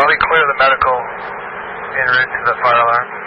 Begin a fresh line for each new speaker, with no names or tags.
we clear the medical en route to the fire alarm?